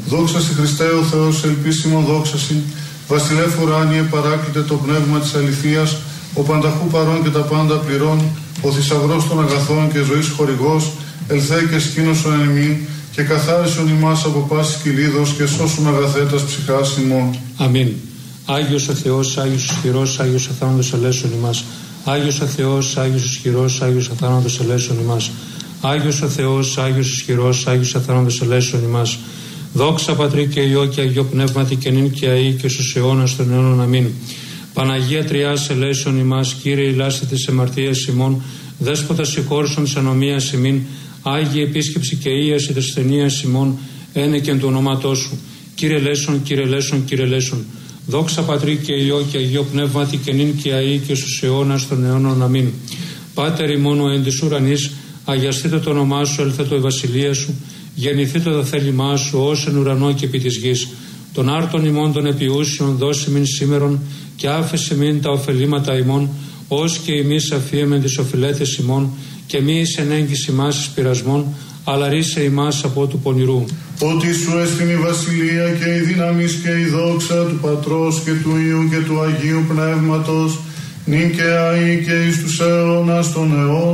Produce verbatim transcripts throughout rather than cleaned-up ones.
Δόξα σε Χριστέ ο Θεός, ελπίσιμο δόξα συ, βασιλεύ ουράνιε παράκλητε το πνεύμα της αληθείας, ο πανταχού παρών και τα πάντα πληρών, ο θησαυρός των αγαθών και ζωής χορηγός, ελθέ και σκήνωσον εν ημίν, και καθάρισον ημάς από πάσης κυλίδος και σώσουν αγαθέτας ψυχάς ημών. Αμήν. Άγιος ο Θεός, Άγιος ισχυρός, Άγιος αθάνατος ελέησον ημάς. Άγιος ο Θεός, Άγιος ισχυρός, Άγιος αθάνατος ελέησον ημάς. Άγιος ο Θεός, Άγιος ισχυρός, Άγιος αθάνατος ελέησον ημάς. Δόξα Πατρί και Υιό και Αγίο Πνεύματι και νυν και αεί και στους αιώνας των αιώνων. Αμήν. Παναγία Τριάς ελέησον ημάς, Κύριε ηλάστη της εμαρτίας ημών, Δέσποτα συγχώρησον της ανομίας ημίν, Άγιε επίσκεψη και ίαση της ασθενείας ημών, ένεκεν του ονόματός σου. Κύριε ελέησον, Κύριε ελέησον, Κύριε ελέησον. Δόξα Πατρί και Υιό και Αγίο Πνεύματι και νυν και αεί και στους αιώνας των αιώνων. Αμήν. Πάτερ ημών ο εν της ουρανής, αγιαστείτε το όνομά σου, έλθετο η βασιλεία σου, γεννηθείτε το θέλημά σου, ως εν ουρανό και επί της γης. Τον άρτον ημών των επιούσιων δώσει μην σήμερον, και άφησε μην τα ωφελήματα ημών, ως και εμείς αφίεμεν τις οφειλέτες ημών, και μη εις ενέγγιση μας εις πειρασμών, αλλά ρίσε ημάς από του πονηρού. Ότι σου έστειν η βασιλεία και η δύναμις και η δόξα του Πατρός και του Υιού και του Αγίου Πνεύματος, νυν και αεί και εις τους αιώνας των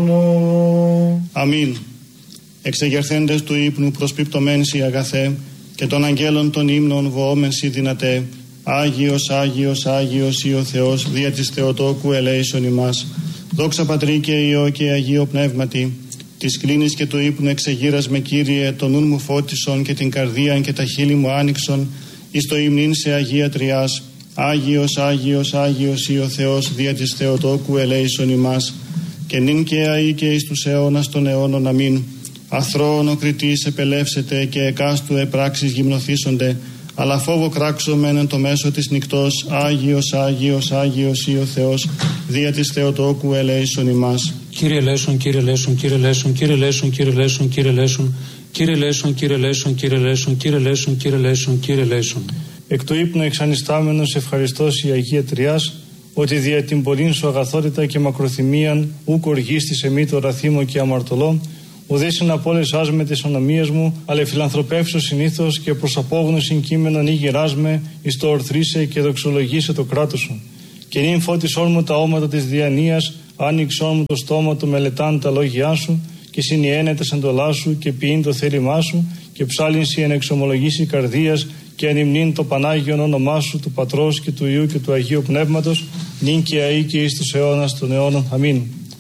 αιώνων. Αμήν. Εξεγερθέντες του ύπνου προσπιπτωμένς η αγαθέ, και των αγγέλων των ύμνων βοόμενς η δυνατέ, Άγιος, Άγιος, Άγιος ή ο Θεός, δια της Θεοτόκου ελέησον ημάς. Δόξα Πατρί και Υιό και Αγίο Πνεύματι, της κλίνης και του ύπνου εξεγείρας με Κύριε, τον νουν μου φώτισον και την καρδίαν και τα χείλη μου άνοιξον, εις το υμνήν σε Αγία Τριάς. Άγιος, Άγιος, Άγιος ή ο Θεός, δια της Θεοτόκου ελέησον ημάς. Και νυν και αεί και εις τους αιώνας των αιώνων. Αμήν. Αθρώον ο κριτής επελεύσετε και εκάστου επράξεις γυμνοθήσονται, αλλά φόβο κράξομεν εν το μέσο της νυκτός. Άγιος, Άγιος, Άγιος ή ο Θεός, δια της Θεοτόκου ελέησον ημάς. Κύριε ελέησον, Κύριε ελέησον, Κύριε ελέησον, Κύριε ελέησον, Κύριε ελέησον, Κύριε ελέησον, Κύριε ελέησον, Κύριε ελέησον, Κύριε ελέησον, Κύριε ελέησον, Κύριε ελέησον, Κύριε ελέησον. Εκ του ύπνου εξανιστάμενος ευχαριστός η Αγία Τριάς, ότι δια την πολλήν σου αγαθότητα και μακροθυμίαν ούκ οργίστης εμεί το ραθήμο και αμαρτωλό, ουδέσιν απόλεσάς με τις ονομίες μου, αλλά φιλανθρωπεύσω συνήθως και προς απόγνωσιν κείμενον ή γεράσμε, εις το ορθρίσε και δοξολογήσε το κράτος σου. Και νυν φώτισόν μου τα όματα της διανοίας, άνοιξόν μου το στόμα του μελετάν τα λόγια σου, και συνιένεται εντολά σου και ποιήν το θέλημά σου, και ψάλινση εν εξομολογήσει καρδίας, και ανυμνήν το Πανάγιον όνομά σου, του Πατρός και του Υιού και του Αγίου Πνεύματος, νυν και αεί και εις τους αιώνας των αιώνων. Αμήν.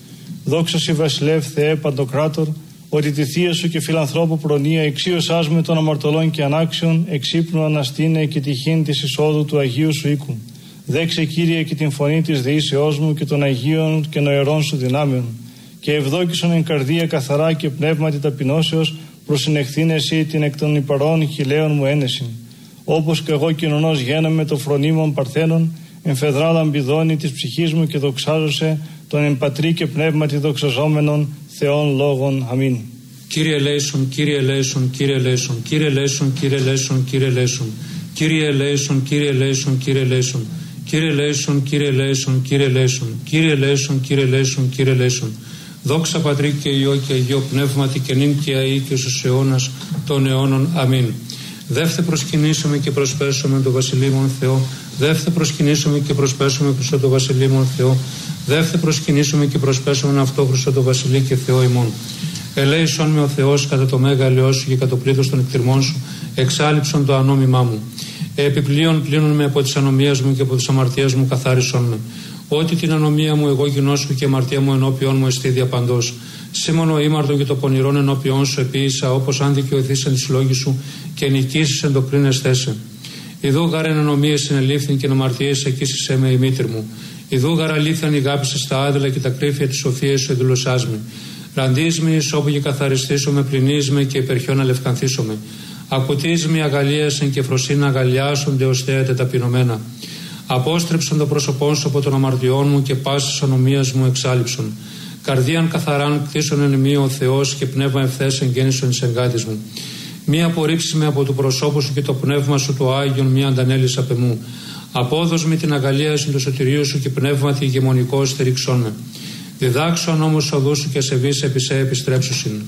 Δόξα σοι βασιλεύ Θεέ Παντοκράτορ, ότι τη θεία σου και φιλανθρώπου προνοία εξίωσάς με των αμαρτωλών και ανάξιων, εξύπνου αναστήνε και τυχήν της εισόδου του Αγίου σου οίκου. Δέξε Κύριε και την φωνή της δεήσεώς μου και των Αγίων και νοερών σου δυνάμεων. Και ευδόκησον εν καρδία καθαρά και πνεύματι ταπεινώσεως, προσυνεχθήν εσύ την εκ των υπαρών χιλέων μου ένεση. Όπως και εγώ κοινωνός γένομαι το φρονίμων παρθένων, εμφεδρά λαμπιδώνει της ψυχής μου και δοξάζωσε τον εμπατρί και πνεύματι δοξαζόμενων Θεών λόγων. Αμήν. Κύριε ελέησον, Κύριε ελέησον, Κύριε ελέησον, Κύριε ελέησον, Κύριε ελέησον, Κύριε ελέησον, Κύριε ελέησον, Κύριε ελέησον, Κύριε ελέησον, Κύριε ελέησον, Κύριε ελέησον, Κύριε ελέησον, Κύριε ελέησον, Κύριε ελέησον, Κύριε ελέησον. Δόξα Πατρί και Υιό και Αγίο Πνεύματι και νυν και αεί και στους αιώνας των αιώνων. Αμήν. Δεύθε προσκυνήσαμε και προσπέσουμε το Βασιλείμον Θεό. Δεύθε προσκυνήσαμε και προσπέσουμε προς το Βασιλείμον Θεό. Δεύθε προσκυνήσουμε και προσπέσουμε αυτό Χριστό το Βασιλεί και Θεό ημών. Ελέησον με ο Θεός κατά το μέγα ελαιός σου και κατά το πλήθος των εκτιρμών σου, εξάλληψον το ανόμημά μου. Επιπλέον πλύνουν με από τις ανομίες μου και από τις αμαρτίες μου καθάρισον με. Ότι την ανομία μου εγώ γινώσκω και η αμαρτία μου ενώπιον μου εστί διαπαντός. Σήμωνο ήμαρτον και το πονηρόν ενώπιον σου επίησα, όπως αν δικαιωθείς εν της λόγης σου και νικήσεις εν το κρίνες θέσε. Ιδού γαρεν ανομίες συνελήφθην και αμαρτίες εκείσισέ με η μήτρη μου. Ιδού γαρα αλήθειαν ηγάπησε στα άδελα και τα κρύφια της σοφίας σου εδουλωσάς με. Ραντείς με εις όπου και καθαριστήσω με, πληνείς με και υπερχιόν αλευκανθήσω με. Ακουτείς με αγαλίασεν και φροσίνα αγαλιάσονται ως θέατε ταπεινωμένα. Απόστρεψον το πρόσωπό σου από των αμαρτιών μου και πάσης ανομίας μου εξάλληψον. Καρδίαν καθαράν κτίσον εν ημί ο Θεός και πνεύμα ευθές εγγέννησον εις εγκάτης μου. Μη απορρίψει με από του προσώπου σου και το πνεύμα σου το Άγιον, μη αντανέλης απ' εμού. Απόδος με την αγαλίαση του σωτηρίου σου και πνεύματι ηγεμονικό στηρίξον με. Διδάξον όμως οδού σου και ασεβείς επί σε επιστρέψουσιν.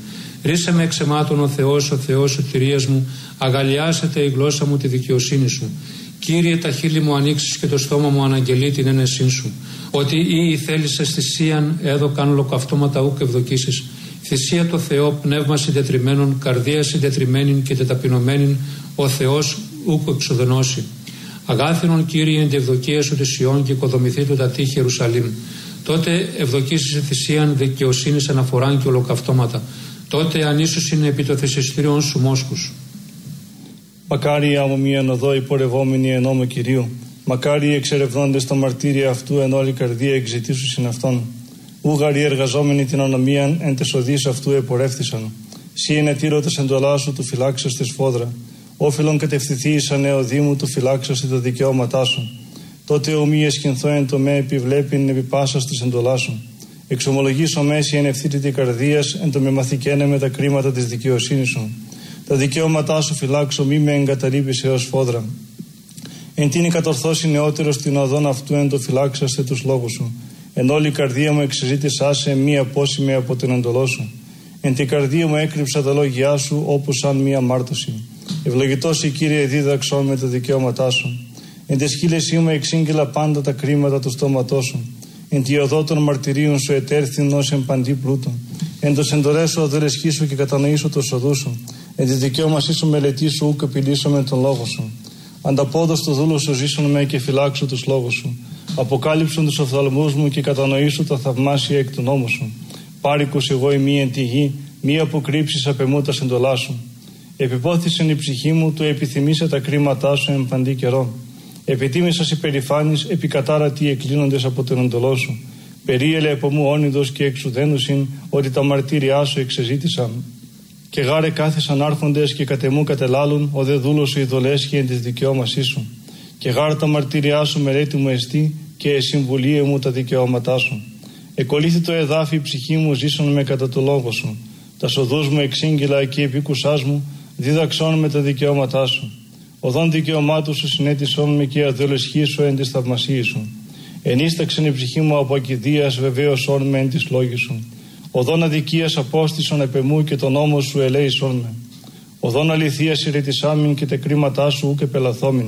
Ρίσε με εξαιμάτων ο Θεός, ο Θεός σωτηρίας μου, αγαλιάσετε η γλώσσα μου τη δικαιοσύνη σου. Κύριε, τα χείλη μου ανοίξεις και το στόμα μου αναγγελεί την ένεσή σου. Ότι ή θέλησες θυσίαν έδωκαν ολοκαυτώματα ούκ ευδοκίσεις. Θυσία το Θεό, πνεύμα συντετριμένων, καρδία συντετριμένην και τεταπεινωμένην, ο Θεός ούκ εξοδενώσει. Αγάθινον Κύριε εν τη ευδοκία σου τη Σιών και οικοδομηθεί το τα τείχη Ιερουσαλήμ. Τότε ευδοκίσεις θυσίαν δικαιοσύνης αναφοράν και ολοκαυτώματα. Τότε ανίσως είναι επί το θυσιστήριον σου μόσχους. Μακάρι άμμο μίαν οδό υπορευόμενοι εν νόμο Κυρίου. Μακάρι εξερευνώντες τα μαρτύρια αυτού εν όλη καρδία εξητήσου συν αυτόν. Ούγαροι εργαζόμενοι την ανομίαν εν τες οδείς αυτού επορεύθησαν. Σύ είναι τύρωτες εντολά σου του φυλάξαστε σφόδρα. Όφιλον κατευθυνθεί εις ανεωδή μου του φυλάξαστε τα δικαιώματά σου. Τότε ομοί εσχυνθώ εν το με επιβλέπειν επί πάσας της εντολά σου. Εξομολογήσω μέση εν ευθύτητη καρδίας εν το με μαθηκένε με τα κρίματα της δικαιοσύνης σου. Τα δικαιώματά σου φυλάξω μη με εγκαταλείπεις έως φόδρα. Εν τίνη κατορθώσει νεότερος την οδόν αυτού εν το φυλάξαστε τους λόγους σου. Εν όλη η καρδία μου εξεζήτησά σε μη απόσημη από την εντολό σου. Εν την καρδία μου έκρυψα τα λόγια σου όπως σαν μία μάρτωση. Ευλογητός η Κύριε δίδαξον με τα δικαιώματά σου. Εν τη σκύλεσή μου εξήγηλα πάντα τα κρίματα του στόματός σου. Εν τη οδό των μαρτυρίων σου ετέρθην ως εν παντή πλούτων. Εν το εντολές σου αδελεσχήσω και κατανοήσω το οδού σου. Εν τη δικαίωμασή σου μελετήσω ούκ επιλύσω με τον λόγο σου. Ανταπόδος του δούλου σου ζήσουν με και φυλάξω τους λόγους σου. Αποκάλυψον τους οφθαλμούς μου και κατανοήσω τα θαυμάσια εκ του νόμου σου. Πάρικος εγώ ημί εν τη γη, μη αποκρύψεις απ' εμού τα εντολά σου. Επιπόθησεν η ψυχή μου, του επιθυμήσε τα κρίματά σου εν παντή καιρό. Επιτίμησας υπερηφάνης, επικατάρατοι εκλίνοντες από τον εντολό σου. Περίελε από μου όνειδος και εξουδένουσιν, ότι τα μαρτύριά σου εξεζήτησαν. Και γάρε κάθισαν άρχοντες και κατεμού κατελάλουν, ο δε δούλος σου ειδολέσχει εν της δικαιώμασής σου. Και γάρε τα μαρτύριά σου μελέτη μου εστί, και εσυμβουλίε μου τα δικαιώματά σου. Εκολύθη το εδάφι η ψυχή μου, ζήσον με κατά το λόγο σου. Τα σοδούς μου εξήγηλα και επίκουσάς μου, δίδαξόν με τα δικαιώματά σου. Οδόν δικαιωμάτου σου συνέτησόν με και αδελεσχή σου εν της θαυμασίας σου. Ενίσταξεν η ψυχή μου από ακηδίας, βεβαίωσόν με εν της λόγης σου. Οδόν αδικίας απόστησον επ' εμού και τον νόμο σου ελέησόν με. Οδόν αληθείας ηρετισάμιν και τα κρίματά σου ούκ επελαθόμην.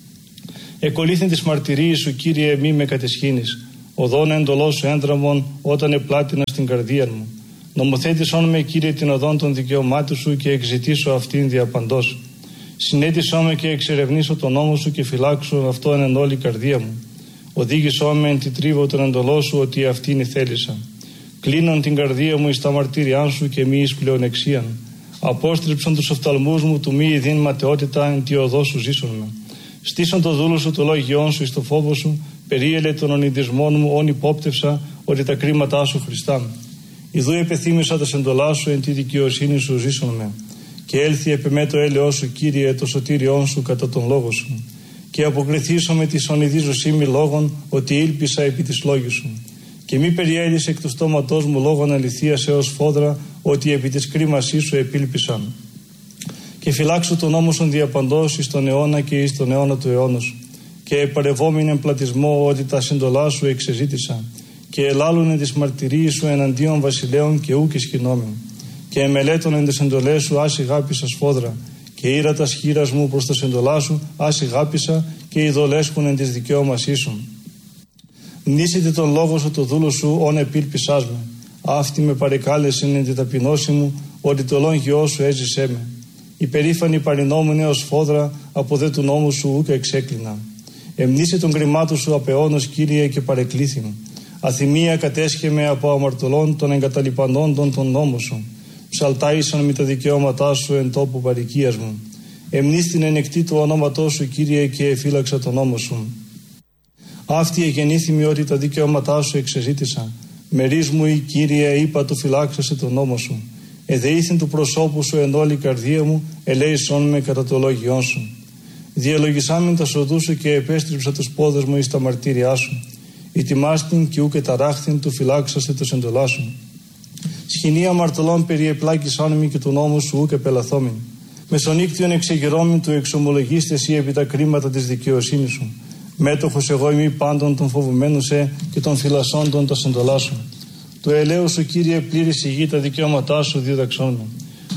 Εκολύθην της μαρτυρίας σου, Κύριε, μη με κατεσχύνεις. Οδόν εντολό σου έντραμον όταν επλάτινα στην καρδία μου. Νομοθέτησόν με, Κύριε, την οδόν των δικαιωμάτων σου και εξητήσω αυτήν διαπαντός. Συνέτησό με και εξερευνήσω τον νόμο σου και φυλάξω αυτόν εν όλη η καρδία μου. Οδήγησό με εν τη τρίβο τον εντολό σου, ότι αυτήν η θέλησα. Κλείνον την καρδία μου εις τα μαρτύριά σου και μη εις πλεονεξίαν. Απόστριψον τους οφθαλμούς μου του μη ειδήν ματαιότητα εν τη οδό σου ζήσον με. Στήσον το δούλο σου το λόγιόν σου εις το φόβο σου, περίελε των ονειδισμών μου όν υπόπτευσα, ότι τα κρίματά σου Χριστά. Ιδού επεθύμησα τα εντολά σου εν τη δικαιοσύνη σου ζήσον με. Και έλθει επ' εμέ το έλεος σου, Κύριε, το σωτήριόν σου κατά τον λόγο σου. Και αποκριθήσω με τη ονειδίζωσή μη λόγων, ότι ήλπισα επί της λόγης σου. Και μη περιέλυσε εκ του στόματός μου λόγων αληθείας έως φόδρα, ότι επί της κρίμασής σου επήλπισαν. Και φυλάξω τον νόμο σου διαπαντός εις τον αιώνα και εις τον αιώνα του αιώνος. Και επαρευόμην εμπλατισμό, ότι τα συντολά σου εξεζήτησα. Και ελάλουνε τις μαρτυρίες σου εναντίον βασιλέων και ούκ ισχυνόμην. Και εμελέτων εν τες εντολές σου άσι γάπησα σφόδρα. Και ήρα τα σχήρας μου προς τα εντολά σου άσι γάπησα, και ειδολέσχουν εν της δικαιώμασής σου. Μνήσετε τον λόγο σου το δούλο σου, όν επήλπισάς με. Αυτή με παρεκάλεσεν εν τη ταπεινώση μου, ότι το λόγιό σου έζησέ με. Υπερήφανη παρινόμουν έως φόδρα, από δε του νόμου σου ούκα εξέκλεινα. Εμνήσε τον κρυμάτου σου απεώνος, Κύριε, και παρεκλήθη. Αθυμία κατέσχε από αμαρτωλών των εγκαταλειπανόντων των νόμων σου. Ψαλτάησαν με τα δικαιώματά σου εν τόπου παροικίας μου. Εμνήστην ενεκτή του ονόματός σου, Κύριε, και εφύλαξα τον νόμο σου. Αυτή εγεννήθημη, ότι τα δικαιώματά σου εξεζήτησα. Μερίς μου η Κύριε, είπα του φυλάξασε τον νόμο σου. Εδεήθην του προσώπου σου εν όλη η καρδία μου, ελέησόν με κατά το λόγιόν σου. Διαλογισάμεν τα σοδού σου και επέστριψα τους πόδες μου εις τα μαρτύριά σου. Ητιμάστην και ούκε ταράχθην του φυλάξαστε το εντολά σου. Σχοινή αμαρτωλών περιεπλάκησάν μη και του νόμου σου ούκε πελαθόμην. Μεσονύκτιον εξεγερώμην του εξομολογήστε εσύ επί τα κρίματα της δικαιοσύνης σου. Μέτοχος εγώ ημί πάντων των φοβουμένων σε και των φυλασσόντων τα εντολά σου. Το ελέος σου, Κύριε, πλήρης η γη, τα δικαιώματά σου δίδαξόν με.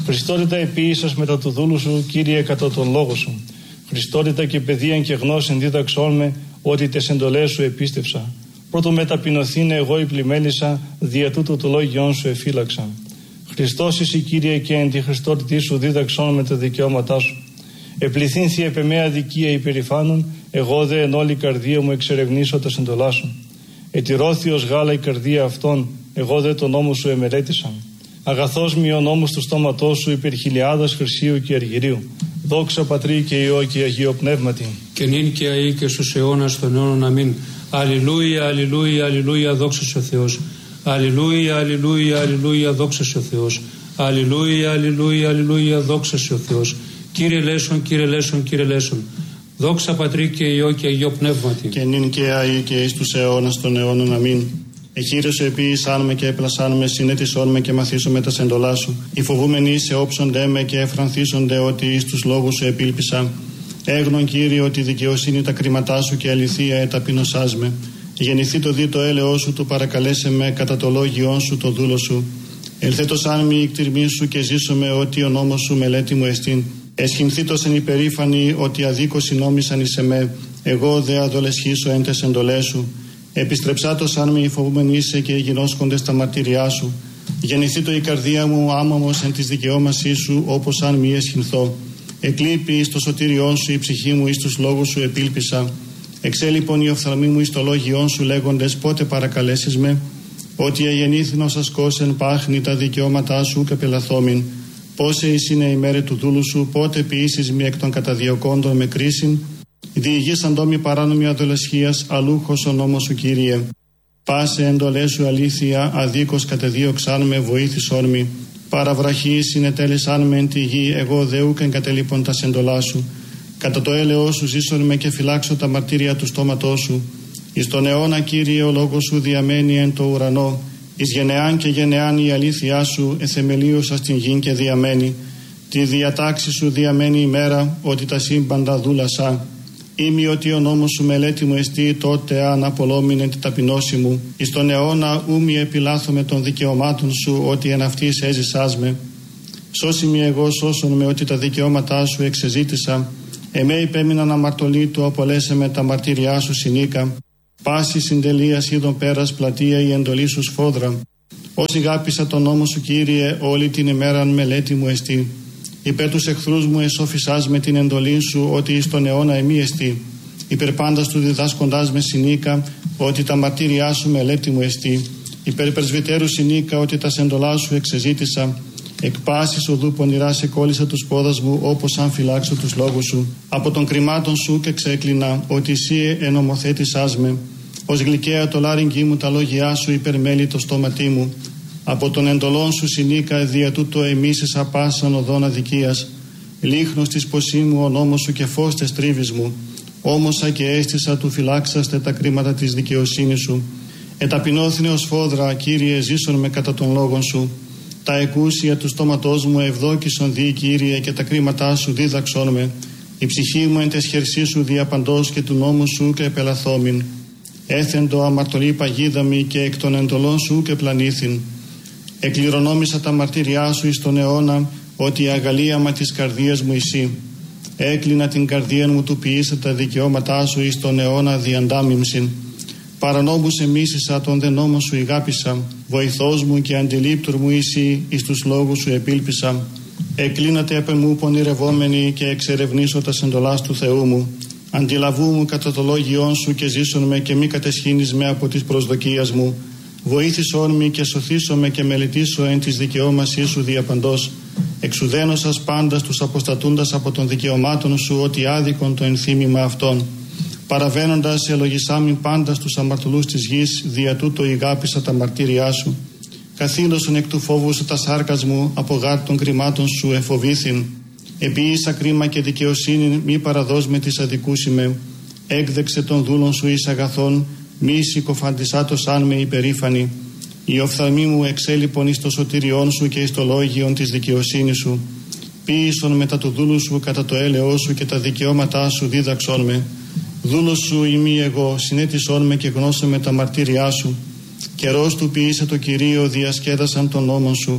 Χριστότητα επίησας μετά του δούλου σου, Κύριε, κατά τον λόγο σου. Χριστότητα και παιδείαν και γνώσιν δίδαξόν με, ότι τες εντολές σου επίστευσα. Πρώτο μεταπεινωθήνε εγώ η πλημέλισσα, δια τούτο το λόγιόν σου εφύλαξα. Χριστός εσύ, Κύριε, και εν τη Χριστότητή σου δίδαξόν με τα δικαιώματά σου. Επληθύνθη επ' εμέ αδικία υπερηφάνων, εγώ δε εν όλη καρδία μου εξερευνήσω τα εντολά σου. Ετηρώθη ως γάλα η καρδία αυτών, εγώ δε τον νόμο σου εμελέτησα. Αγαθός μη ο νόμος του στόματός σου υπερ χιλιάδας χρυσίου και αργυρίου. Δόξα Πατρί και Υιό και Αγίο Πνεύματι. Και νυν και αεί και στους αιώνας των αιώνων. Αμήν. Αλληλούια, αλληλούια, αλληλούια, δόξα σε ο Θεός. Αλληλούια, αλληλούια, αλληλούια, δόξα σε ο Θεός. Αλληλούια, αλληλούια, αλληλούια, δόξα σε ο Θεός. Κύριε Λέησον, Κύριε Λέησον, Κύριε Λέησον. Δόξα Πατρί και Υιό και Αγίο Πνεύματι. Και νυν και αεί και εις τους αιώνας των αιώνων. Αμήν. Εχείρεσαι επίησάν με και έπλασάν με, συνέτησόν με και μαθήσω με τα σεντολά σου. Οι φοβούμενοι σε όψονται με και εφρανθίσονται ότι εις τους λόγους σου επίλπισα. Έγνον, Κύριε, ότι δικαιοσύνη τα κρίματά σου και αληθεία εταπεινωσάς με. Γεννηθεί το δι το έλεος σου, το παρακαλέσε με κατά το λόγιόν σου το δούλο σου. Ελθέτος αν μη η κτηρμή σου και ζήσω με ότι ο νόμος σου μελέτη μου εστίν. Εσχυνθήτως εν υπερήφανη ότι αδίκως συνόμισαν εις εμέ. Εγώ δε αδολεσχήσω εν τες εντολές σου. Επιστρεψάτος αν μη φοβούμενοι είσαι και γινώσκονται στα μαρτύριά σου. Γεννηθεί το η καρδία μου άμαμος εν της δικαιώμασής σου, όπως αν μη εσχυνθώ. Εκλείπει εις το σωτήριόν σου η ψυχή μου, εις τους λόγους σου επίλπισα. Εξέλιπον οι οφθαλμοί μου εις το λόγιόν σου λέγοντες, πότε παρακαλέσεις με. Ότι αγεννήθηνος ασκώσεν πάχνη τα δικαιώματά σου και πελαθόμην. Πόσε εις είναι η μέρη του δούλου σου, πότε ποιήσεις μη εκ των καταδιωκόντων με κρίσιν. Διηγήσαν τόμοι παράνομη αδολεσχίας, αλούχος ο νόμος σου, Κύριε. Πάσε εντολές σου αλήθεια, αδίκως κατεδίωξαν με, βοήθησόν μη. Παραβραχή συνετέλεσαν με εν τη γη, εγώ δε ούκ εγκατελείπων τα σεντολά σου. Κατά το έλεος σου ζήσον με και φυλάξω τα μαρτύρια του στόματός σου. Εις τον αιώνα, Κύριε, ο λόγος σου διαμένει εν το ουρανό. Εις γενεάν και γενεάν η αλήθειά σου εθεμελίωσα στην γη και διαμένει. Τη διατάξη σου διαμένει η μέρα, ότι τα σύμπαντα δούλασα. Είμαι ότι ο νόμος σου μελέτη μου εστί, τότε αν απολόμηνε την ταπεινώση μου. Εις τον αιώνα ούμι επιλάθομαι των δικαιωμάτων σου, ότι εν αυτής έζησάς με. Σώσει με εγώ, σώσον με, ότι τα δικαιώματά σου εξεζήτησα. Εμέ υπέμειναν αμαρτωλή του, απολέσε με τα μαρτύριά σου συνήκα. Πάση συντελείας είδων πέρας πλατεία η εντολή σου σφόδρα. Όσοι γάπησα τον νόμο σου, Κύριε, όλη την ημέραν μελέτη μου εστί. Υπέρ τους εχθρούς μου εσώφισάς με την εντολή σου, ότι εις τον αιώνα εμεί εστί. Υπέρ πάντας του διδάσκοντάς με συνήκα, ότι τα μαρτύριά σου μελέτη μου εστί. Υπέρ πρεσβυτέρου συνήκα, ότι τα σεντολά σου εξεζήτησα. Εκ πάσης οδού πονηρά σε κόλλησα τους πόδας μου, όπως αν φυλάξω τους λόγους σου. Από των κρυμάτων σου και ξέκλεινα, ότι εσύ ενομοθέτησάς με. Ως γλυκαία το λάρυγγι μου τα λόγια σου, υπερμέλει το στόματί μου. Από τον εντολών σου συνήκα, δια τούτο εμίσης απάσαν οδόν αδικίας. Λίχνος της ποσή μου ο νόμος σου και φως τες τρίβης μου. Όμωσα και αίσθησα του φυλάξαστε τα κρίματα της δικαιοσύνης σου. Εταπεινώθηνε ως φόδρα, Κύριε, ζήσον με κατά των λόγων σου. Τα εκούσια του στόματός μου ευδόκησον δι, Κύριε, και τα κρίματά σου δίδαξόν με. Η ψυχή μου εν τες χερσί σου διαπαντός και του νόμου σου και επελαθόμην. Έθεντο αμαρτωλή παγίδα μη και εκ των εντολών σου και πλανήθην. Εκληρονόμησα τα μαρτύριά σου εις τον αιώνα, ότι η αγαλίαμα της καρδίας μου εσύ. Έκλεινα την καρδία μου του ποιήσα τα δικαιώματά σου εις τον αιώνα διαντάμιμσιν. Παρανόμους εμίσησα τον δε νόμο σου ηγάπησα. Βοηθός μου και αντιλήπτουρ μου εσύ, εις τους λόγους σου επίλπισα. Εκλίνατε απ' εμού πονηρευόμενοι και εξερευνήσω τα σεντολάς του Θεού μου. Αντιλαβού μου κατά το λόγιόν σου και ζήσον με και μη κατεσχύνεις με από της προσδοκίας μου. Βοήθησόν με και σωθήσον με και μελετήσω εν της δικαιώμασής σου διαπαντός. Εξουδένωσας πάντας τους αποστατούντας από των δικαιωμάτων σου, ότι άδικον το ενθύμημα αυτών. Παραβαίνοντας ελογισάμιν πάντας τους αμαρτωλούς της γης, δια τούτο ηγάπησα τα μαρτύριά σου. Καθήλωσον εκ του φόβου σου τα σάρκας μου, από γάρ των κρυμάτων σου εφοβήθην. Επίησα κρίμα και δικαιοσύνη, μη παραδός με της αδικούσιμε. Έκδεξε των δούλων σου εις αγαθών, μη συκοφαντισάτος αν με υπερήφανη. Οι οφθαλμοί μου εξέλιπον εις το σωτήριόν σου και εις το λόγιον της δικαιοσύνης σου. Ποίησον μετά του δούλου σου κατά το έλεος σου και τα δικαιώματά σου δίδαξόν με. Δούλος σου ημί εγώ, συνέτησόν με και γνώσε με τα μαρτύριά σου. Καιρός του ποιήσε το Κυρίο, διασκέδασαν τον νόμον σου.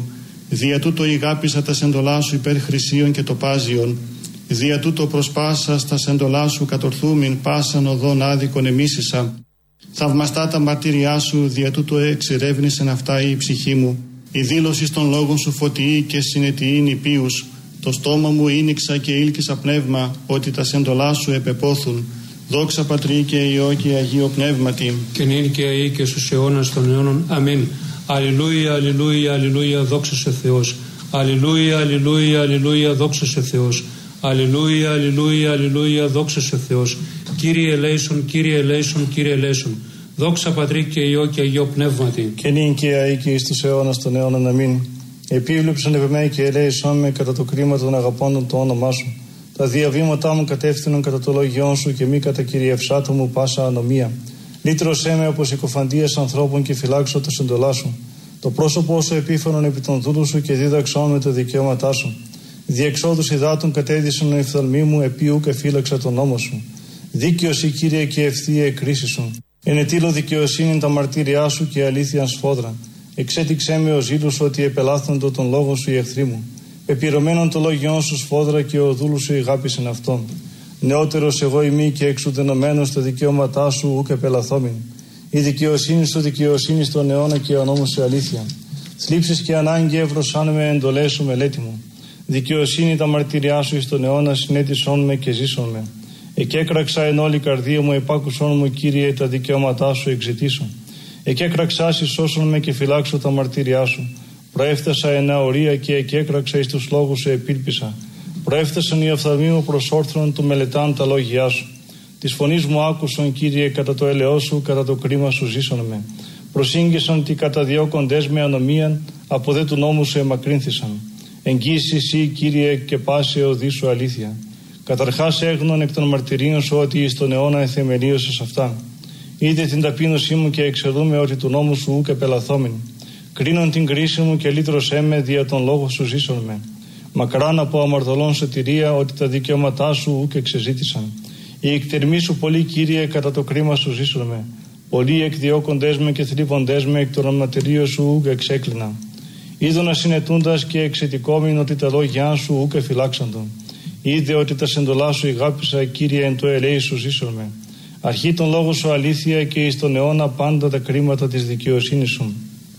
Δια τούτο ηγάπησα τα σεντολά σου υπέρ χρυσίων και τοπάζιων. Δια τούτο προσπάσα στα σεντολά σου κατορθούμην πάσαν οδόν άδικον εμίσησα. Θαυμαστά τα μαρτύριά σου, δια τούτο εξερεύνησεν αυτά η ψυχή μου. Η δήλωση των λόγων σου φωτιή και συνετιήν υπίους. Το στόμα μου ίνιξα και ήλκησα πνεύμα, ότι τα σεντολά σου επεπόθουν. Δόξα Πατρί και Υιό και Αγίο Πνεύματι. Και νυν και αεί και στους αιώνας των αιώνων. Αμήν. Αλληλούια, αλληλούια, αλληλούια, δόξα σε Θεός. Αλληλούια, αλληλούια, αλληλούια, δόξα σε Θεός. Αλληλούια, αλληλούια, αλληλούια, δόξα σε Θεός. Κύριε ελέησον, Κύριε ελέησον, Κύριε ελέησον. Δόξα Πατρί και Υιό και Αγίο Πνεύματι. Και νυν και αεί και εις τους αιώνας των αιώνων. Αμήν. Επίβλεψον επ' εμέ και ελέησον με κατά το κρίμα των αγαπώντων το όνομά σου. Τα διαβήματά μου κατεύθυνον κατά το λόγιόν σου και μη κατά κυριευσάτο μου πάσα ανομία. Λύτρωσέ με από συκοφαντίας ανθρώπων και φυλάξω τα σεντολά σου. Το πρόσωπό σου επίφανον επί των δούλου σου και δίδαξόν με τα δικαιώματά σου. Διεξόδους υδάτων κατέδυσαν ο εφθαλμοί μου, επίου και φύλαξα τον νόμο σου. Δίκαιος η Κύριε και ευθεία η κρίση σου. Ενετήλω δικαιοσύνη τα μαρτύριά σου και αλήθειαν σφόδρα. Εξέτηξέ με ο ζήλους ότι επελάθοντο τον λόγο σου οι εχθροί μου. Πεπυρωμένον το λόγιόν σου σφόδρα και ο δούλου σου ηγάπησεν αυτόν. Νεότερος εγώ ημί και εξουδενωμένος τα δικαιώματά σου ουκ επελαθόμην. Η δικαιοσύνη σου δικαιοσύνη στον αιώνα και ο νόμος σου αλήθεια. Θλίψεις και ανάγκη εύρωσάν με εντολές σου μελέτη μου. Δικαιοσύνη τα μαρτυριά σου εις τον αιώνα συνέτησόν με και ζήσον με. Εκέκραξα εν όλη καρδία μου, επάκουσόν μου Κύριε τα δικαιώματά σου εξητήσον. Εκέκραξα σώσον με και φυλάξω τα μαρτυριά σου. Προέφτασα εν αορία και εκέκραξα εις τους λόγους σου επίλπισα. Προέφτασαν οι οφθαλμοί μου προς όρθρον του μελετάν τα λόγια σου. Της φωνής μου άκουσον Κύριε κατά το ελαιό σου, κατά το κρίμα σου ζήσον με. Προσήγγισαν τι καταδιώκοντες με ανομίαν, από δε του νόμου σου εμακρύνθησαν. Εγγύσει εσύ Κύριε και πάσε οδή σου αλήθεια. Καταρχάς έγνων εκ των μαρτυρίων σου ότι εις τον αιώνα εθεμελίωσες αυτά. Είδε την ταπείνωσή μου και εξελούμε ότι του νόμου σου ουκ επελαθόμην. Κρίνον την κρίση μου και λύτρωσέ με δια τον λόγο σου ζήσον με. Μακράν από αμαρτωλών σωτηρία ότι τα δικαιώματά σου ουκ εξεζήτησαν. Οι εκτερμοί σου πολλοί Κύριε κατά το κρίμα σου ζήσον με. Πολλοί εκδιώκοντές με και θλίβοντές με εκ των ματηρίων σου ουκ εξέκλεινα. Είδωνα συνετούντας και εξαιτικόμην ότι τα λόγια σου ουκ εφυλάξαντον. Είδε ότι τα σεντολά σου ηγάπησα Κύριε εν το ελέη σου ζήσον με. Αρχή των λόγων σου αλήθεια και εις τον αιώνα πάντα τα κρίματα της δικαιοσύνης σου.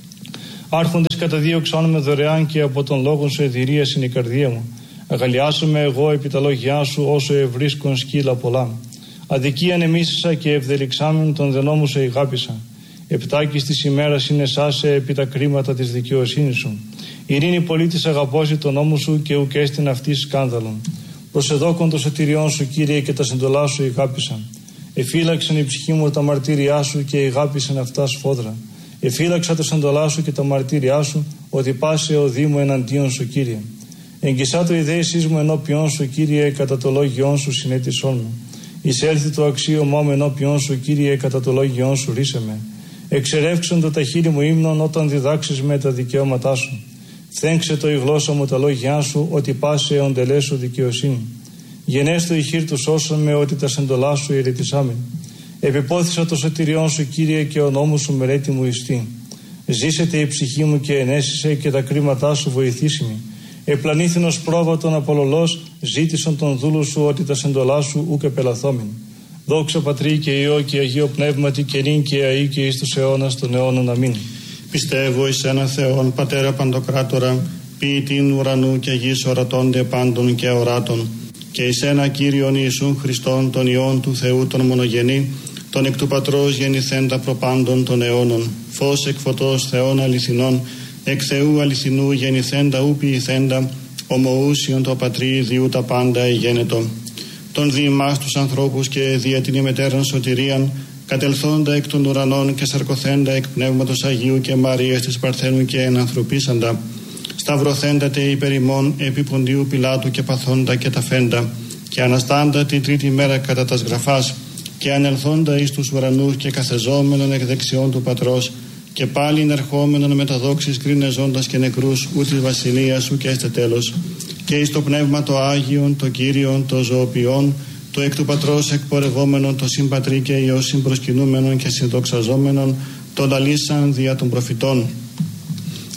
Άρχοντες καταδίωξαν με δωρεάν και από τον λόγο σου εδηρίας είναι η καρδία μου. Αγαλιάσομαι εγώ επί τα λόγια σου όσο ευρίσκον σκύλα πολλά. Αδικίαν εμίσησα και ευδελιξάμεν τον δενόμου σε ηγάπησα. Επτάκης της ημέρας είναι σάσε επί τα κρίματα της δικαιοσύνης σου. Ειρήνη πολίτης αγαπώσει τον νόμο σου και ουκ έστειν αυτή σκάνδαλον. Προσεδόκον το σωτηριών σου Κύριε και τα σεντολά σου ηγάπησαν. Εφύλαξαν η ψυχή μου τα μαρτύριά σου και ηγάπησαν αυτά σφόδρα. Εφύλαξα τα σεντολά σου και τα μαρτύριά σου ότι πάσε ο Δήμο εναντίον σου Κύριε. Εγγισά το ιδέησής μου ενώπιον σου Κύριε κατά το λόγιόν σου συνέτησόν μου. Εισέλθει το αξίωμά μου ενώπιον σου Κύριε κατά το λόγιόν σου ρίσε με. Εξερεύξον το τα χείλη μου ύμνον όταν διδάξεις με τα δικαιώματά σου. Θέγξε το η γλώσσα μου τα λόγια σου ότι πάσε οντελέ σου δικαιοσύνη. Γενέστο η χείρ του σώσον με ότι τα σεντολά σου ηρετισάμεν. Επιπόθησα το σωτηριόν σου Κύριε και ο νόμος σου μελέτη μου ιστή. Ζήσετε η ψυχή μου και ενέσισε και τα κρίματά σου βοηθήσιμη. Επλανήθηνος πρόβατον απολολός ζήτησον τον δούλου σου ότι τα σεντολά σου ουκ επελαθόμην. Δόξα Πατρί και Υιό και Αγίο Πνεύματι και νυν και αεί και εις τους αιώνας των αιώνων. Αμήν. Πιστεύω εις ένα Θεόν Πατέρα Παντοκράτορα, ποιητήν ουρανού και γης ορατώνται πάντων και αοράτων, και εις ένα Κύριον Ιησούν Χριστόν τον Υιόν του Θεού τον μονογενή, τον εκ του Πατρός γεννηθέντα προπάντων των αιώνων, φως εκ φωτός Θεών αληθινών, εκ Θεού αληθινού γεννηθέντα ου ποιηθέντα, ομοούσιον το Πατρί διού τα πάντα εγένετο. Τον δι' εμάς τους ανθρώπους και δια την ημετέραν σωτηρίαν, κατελθόντα εκ των ουρανών και σαρκωθέντα εκ Πνεύματος Αγίου και Μαρίας της Παρθένου και ενανθρωπίσαντα, σταυρωθέντατε υπερ ημών επί Ποντίου Πιλάτου και παθόντα και ταφέντα, και αναστάντα την τρίτη μέρα κατά τας γραφάς, και ανελθόντα εις τους ουρανούς και καθεζόμενον εκ δεξιών του Πατρός, και πάλιν ερχόμενον με τα δόξης κρίνε ζώντας και νεκρούς ου της βασιλείας σου και έστε τέλος, και εις το Πνεύμα το Άγιον, το Κύριον, το ζωοποιόν, το εκ του Πατρός εκπορευόμενον, το συμπατρί και Υιό συμπροσκυνούμενον και συνδοξαζόμενον, τον αλήσαν δια των προφητών.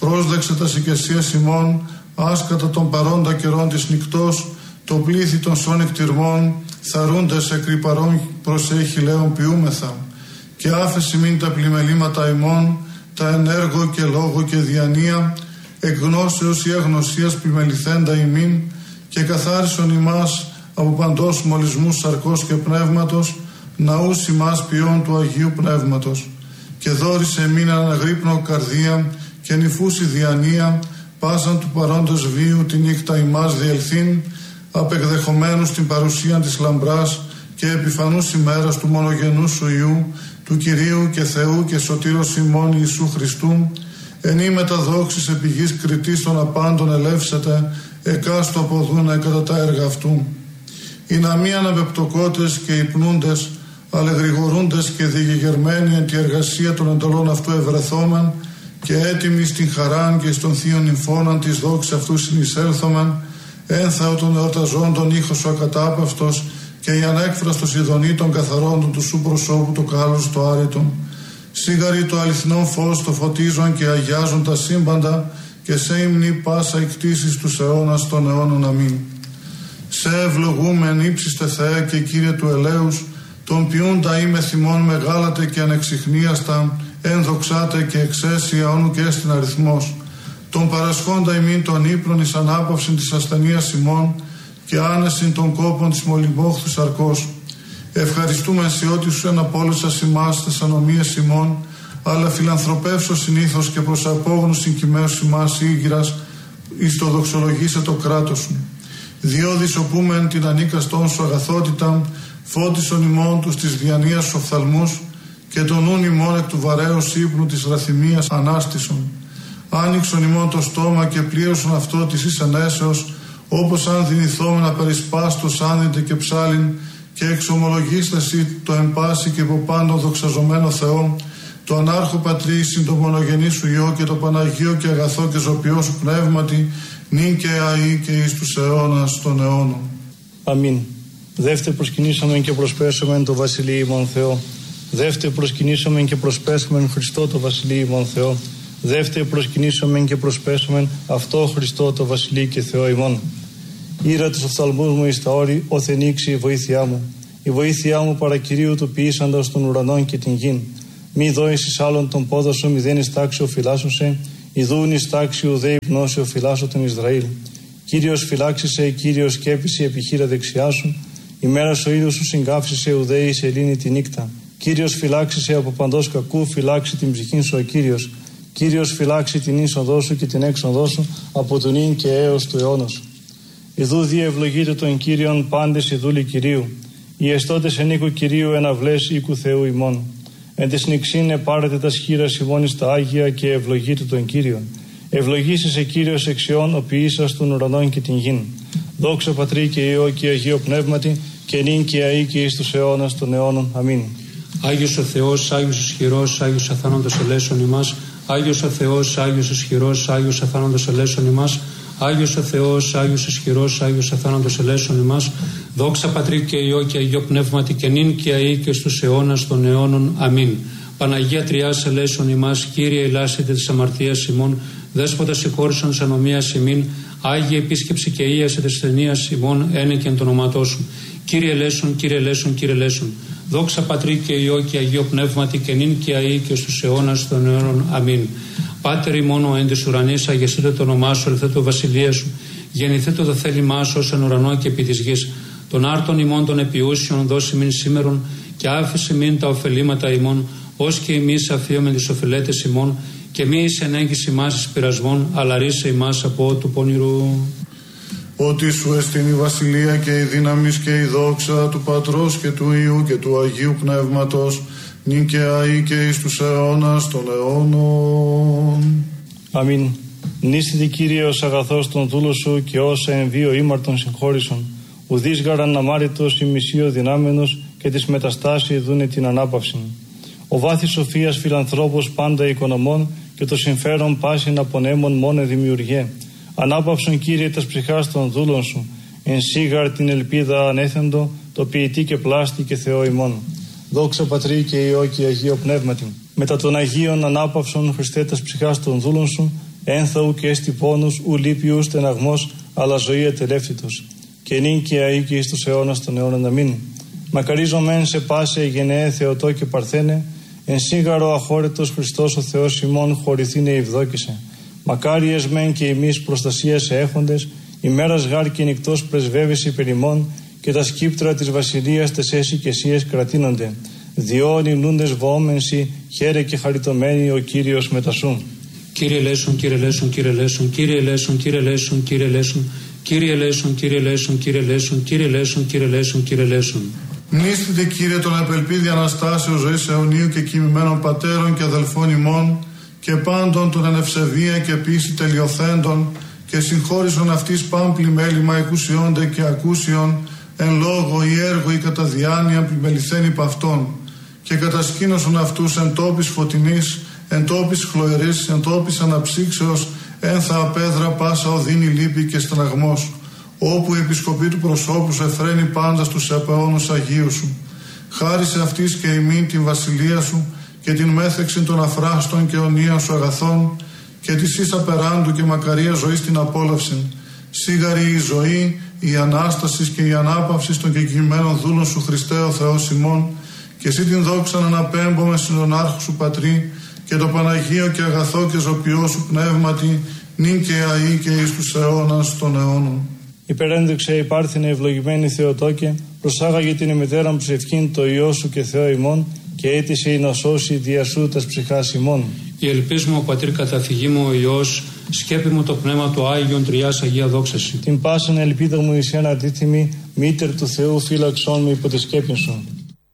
πρόσδεξε τα οικεσίας ημών, άσκατα των παρόντα καιρών της νυκτός, το πλήθη των σών εκτιρμών, θαρούντες εκρυπαρών προσέχει λέον ποιούμεθα, και άφεση μην τα πλημελήματα ημών, τα ενέργο και λόγο και διανία, εκ γνώσεως ή αγνωσίας πλημεληθέντα ημίν, και καθάρισον ημάς από παντός μολυσμούς σαρκός και πνεύματος, ναούς ημάς ποιών του Αγίου Πνεύματος, και δόρισε εμήν αναγρύπνο καρδία και νυφούση διανία, πάσαν του παρόντος βίου τη νύχτα ημάς διελθύν, απεκδεχομένους την παρουσία της λαμπράς και επιφανούς ημέρας του μονογενού σου Υιού, του Κυρίου και Θεού και Σωτήρος ημών Ιησού Χριστού, εν ή μεταδόξης επί γης κριτής των απάντων ελεύσετε, εκάστο αποδούνε κατά τα έργα αυτού. Οι να μη αναπεπτοκότες και υπνούντες, αλλά γρηγορούντες και διηγερμένοι εν τη εργασία των εντολών αυτού ευρεθόμεν, και έτοιμοι στην χαράν και στον θείον νυμφώναν της δόξης αυτού συνεισέλθομεν, ένθαο των εορταζόντων ήχος ο ακατάπαυτος, και η ανέκφραστος ειδονή των καθαρόντων του σου προσώπου το κάλος το άρετον. Σίγαρη το αληθινό φως το φωτίζον και αγιάζουν τα σύμπαντα, και σε ύμνη πάσα εκτίσεις τους αιώνας των αιώνων. Αμήν. Σε ευλογούμεν ύψιστε Θεέ και Κύριε του ελέους, τον ποιούντα είμαι θυμών μεγάλατε και ανεξιχνίαστα, ενδοξάτε και εξαίσια όνου και στην αριθμός. Τον παρασχόντα ημίν των ύπνων εις ανάπαυσιν της ασθενείας ημών, και άνεσιν των κόπων της μολυμπόχθου σαρκός. Ευχαριστούμε σε ό,τι σου εναπόλυσας ημάς τες ανομίες ημών, αλλά φιλανθρωπεύσω συνήθως και προς απόγνωσιν κοιμαίους ημάς ήγηρας, εις το δοξολογήσε το κράτος σου. Διόδης οπούμεν την ανίκαστόν σου αγαθότητα, φώτισον ημών τους της διανοίας σου οφθαλμούς, και τον ούν ημών εκ του βαρέως ύπνου της ραθυμίας ανάστησον. Άνοιξον ημών το στόμα και πλήρωσον αυτό της εις ενέσεως, όπως αν δυνηθόμεν να περισπάστος άνδυτε και ψάλιν, και εξομολογήσταση το εμπάση και από πάντων δοξαζομένο Θεό, το ανάρχο πατρί συν το μονογενή σου Υιό και το Παναγίο και αγαθό και ζωπιό σου πνεύματι, νυν και αεί και εις τους αιώνας των αιώνων. Αμήν. Δεύτε προσκυνήσαμεν και προσπέσαμεν το Βασιλείο ημών Θεό. Δεύτε προσκυνήσαμεν και προσπέσαμεν Χριστό το Βασιλείο ημών Θεό. Δεύτε προσκυνήσαμεν και προσπέσαμεν αυτό Χριστό το Βασιλείο και Θεό ημών. Ήρα τους οφθαλμούς μου εις τα όρη, όθεν ήξει η βοήθειά μου. Η βοήθειά μου παρακυρίου του ποιήσαντος των ουρανών και την γην. Μη δώεις εις άλλον τον πόδο σου, μηδέν εις τάξη οφυλάσσωσε, ιδούν εις τάξη ουδέ υπνώσει οφυλάσσω τον Ισραήλ. Κύριος φυλάξησε, Κύριος σκέπησε επιχείρα δεξιά σου, η μέρα ο ήλιος σου συγκάφισε ουδέ η σελήνη τη νύχτα. Κύριος φυλάξησε από παντός κακού, φυλάξει την ψυχήν σου ο Κύριος. Κύριος φυλάξει την είσοδό σου και την έξοδό σου από τον ίν και έως του αιώνος. Ιδού διευλογείτε τον Κύριον πάντες οι δούλοι Κυρίου. Οι εστώτες εν οίκου Κυρίου εναυλές οίκου Θεού ημών. Εν της νηξήν επάρετε τα σχήρας ημών εις τα Άγια και ευλογείτε τον Κύριον. Ευλογήσεσαι Κύριος εξιών ο ποιήσας των ουρανών και την γην. Δόξα Πατρί και Υιό και Αγίο Πνεύματι, και νυν και αεί και εις τους αιώνας των αιώνων. Αμήν. Άγιος ο Θεός, Άγιος ισχυρός, Άγιος αθάνοντος ελέησον ημάς. Άγιος ο Θεός, Άγιος ισχυρός, Άγιος αθάνοντος ελέησον ημάς. Άγιος ο Θεός, Άγιος ισχυρός, Άγιος αθάνοντος ελέησον ημάς. Δόξα Πατρί και Υιό και Αγίο Πνεύματι, και νυν και αεί και στους αιώνας των αιώνων. Αμήν. Παναγία Τριάς ελέησον ημάς. Κύριε ελάσσετε της αμαρτίας ημών. Δέσποτα συγχώρησον της ανομίας ημίν. Άγιε επίσκεψη και ίασε της ταινίας ημών, ένεκεν το ονόματό σου. Κύριε ελέησον, Κύριε ελέησον, Κύριε ελέησον. Δόξα Πατρί και Υιό και Αγίο Πνεύματι, και νυν και αεί και στους αιώνας των αιώνων. Αμήν. Πάτερ ημών ο εν της ουρανής, αγιαστείτε το όνομά σου, ελθέ το βασιλεία σου. Γεννηθείτε το θέλημά σου ως εν ουρανό και επί της γης. Των άρτων ημών των επιούσιων δώσει μην σήμερον, και άφησε μην τα ωφελήματα ημών, ως και εμείς αφίομεν τις οφειλέτες ημών, και μη εις ενέγγιση ημάς εις πειρασμών, αλλά ρίσε ημάς από του πονηρού. Ότι σου εστιν η βασιλεία και η δύναμις και η δόξα του Πατρός και του Υιού και του Αγίου Πνεύματος, νυν και αεί και εις τους αιώνας των αιώνων. Αμήν. Νίστητη Κύριε ως αγαθός των δούλων σου, και όσα εν βίο ήμαρτον συγχώρησον. Ουδείς γαραν αμάριτος η μισείο δυνάμενος, και της μεταστάση δούνε την ανάπαυση. Ο βάθης σοφίας φιλανθρώπος πάντα οικονομών, και το συμφέρον πάσιν απονέμων μόνε δημιουργέ. Ανάπαυσον Κύριε τας ψυχάς των δούλων σου, εν σίγαρ την ελπίδα ανέθεντο, το ποιητή και πλάστη και Θεό ημών. Δόξα Πατρί και Υιό και Αγίο Πνεύματι. Μετά των Αγίων ανάπαυσον Χριστέ τας ψυχάς των δούλων σου, ένθαου και έστι πόνους, ου λύπιου στεναγμός, αλλά ζωή ατελεύτητος. Και νυν και αεί και εις τους αιώνας των αιώνων. Αμήν. Μακαρίζομεν σε πάσε γενναίε Θεοτό και Παρθένε, εν σίγαρο αχώρετος Χριστός ο Θεός ημών χωρηθήνε ευδόκησε. Μακάριες μεν και εμείς προστασίας έχοντες, ημέρας γάρ και νυκτός πρεσβεύεις υπερ ημών, και τα σκύπτρα της βασιλείας τες έσυ και εσίες κρατείνονται. Διόν νούντες βοόμενσι, χαίρε και χαριτωμένοι ο Κύριος μετασού. Κύριε ελέησον, Κύριε ελέησον, Κύριε ελέησον, Κύριε ελέησον, Κύριε ελέησον, Κύριε ελέησον, Κύριε ελέησον, Κύριε ελέησον, Κύριε ελέησον, Κύριε ελέησον, Κύριε ελέησον, Κύριε ελέησον. Μνήστητε, Κύριε, τον απελπίδη Αναστάσεως ζωής αιωνίου και κοιμημένων πατέρων και αδελφών ημών και πάντων των εν ευσεβία και πίστη τελειοθέντων και συγχώρησον αυτής παν πλημέλημα εκουσιόνται και ακούσιον εν λόγω ή έργο ή κατά διάνοια πλημεληθέν υπ' αυτών και κατασκήνωσον αυτούς εν τόπης φωτεινής, εν τόπης χλωερής, εν τόπης αναψύξεως, ένθα απέδρα πάσα οδύνη λύπη και στεναγμός, όπου η επισκοπή του προσώπου σου εφραίνει πάντα στους επαώνους Αγίου σου. Χάρισε αυτής και ημίν την βασιλεία σου και την μέθεξη των αφράστων και αιωνίων σου αγαθών και της ίσα περάντου και μακαρία ζωής την απόλαυση. Σίγαρη η ζωή, η Ανάσταση και η ανάπαυση των κεκοιμμένων δούλων σου Χριστέ ο Θεός ημών, και εσύ την δόξαν αναπέμπομε στον άρχου σου Πατρί και το Παναγίο και αγαθό και ζωπιό σου πνεύματι, νυν και αεί και εις τους αιώνας των αιώνων. Υπερένδειξε η πάρθινε ευλογημένη Θεοτόκε, προσάγαγε την ημετέραν ψευκήν το Υιό σου και Θεό ημών, και αίτησε η να σώσει δια σου τας ψυχάς ημών. Η ελπίς μου, ο Πατήρ καταφυγή μου, ο Υιός, σκέπη μου το πνεύμα του Άγιον Τριάς Αγία δόξαση. Την πάσαν ελπίδα μου εις ένα αντίθυμη, μήτερ του Θεού φύλαξόν με υπό τη σκέπη σου.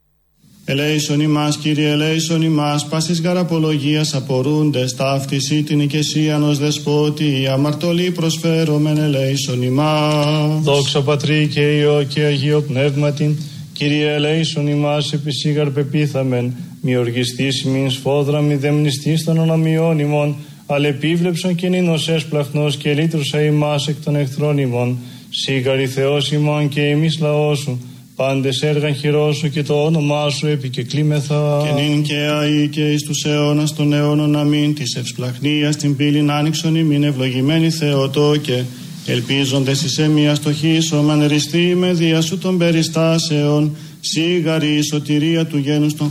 Ελέησον ημάς, Κύριε, ελέησον ημάς, πάσης γαραπολογίας απορούντες, ταύτιση την οικεσίαν ως δεσπότη, αμαρτωλή προσφέρομεν, ελέησον ημάς. Δόξα Πατρί και Υιό και Αγίο Πνεύματι, Κύριε, ελέησον ημάς, επισήγαρ πεπίθαμεν, μη οργιστής μην σφόδρα, μη δεμνιστής των ονομιών ημών, αλλά επίβλεψον και νήνος έσπλαχνος και λύτρουσα ημάς εκ των εχθρών ημών, σίγαρη Θεός ημών και εμείς λαός σου, πάντες έργαν χειρός σου και το όνομά σου επικεκλήμεθα. Και νυν και αεί και εις τους αιώνας των αιώνων. Αμήν. Της ευσπλαχνίας την πύλην άνοιξον ημίν, ευλογημένη Θεοτόκε, ελπίζοντες εις εμία στοχίσομεν, ριστή με δια σου των περιστάσεων, σίγαρη η σωτηρία του γένους των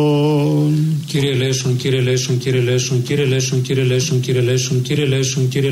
χριστιανών. Κύριε ελέησον, Κύριε ελέησον, Κύριε ελέησον, Κύριε ελέησον, Κύριε ελέησον, Κύριε ελέησον, Κύριε ελέησον, Κύριε